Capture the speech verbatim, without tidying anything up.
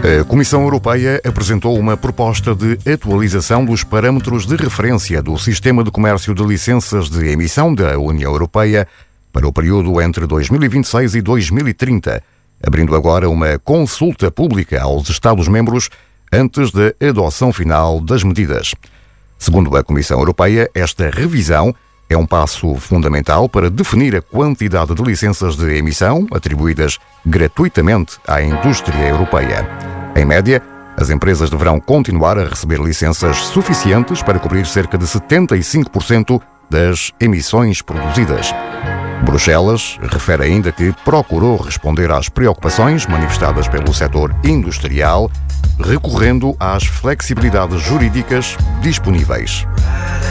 A Comissão Europeia apresentou uma proposta de atualização dos parâmetros de referência do Sistema de Comércio de Licenças de Emissão da União Europeia para o período entre dois mil e vinte e seis e dois mil e trinta, abrindo agora uma consulta pública aos Estados-membros antes da adoção final das medidas. Segundo a Comissão Europeia, esta revisão é um passo fundamental para definir a quantidade de licenças de emissão atribuídas gratuitamente à indústria europeia. Em média, as empresas deverão continuar a receber licenças suficientes para cobrir cerca de setenta e cinco por cento das emissões produzidas. Bruxelas refere ainda que procurou responder às preocupações manifestadas pelo setor industrial, recorrendo às flexibilidades jurídicas disponíveis.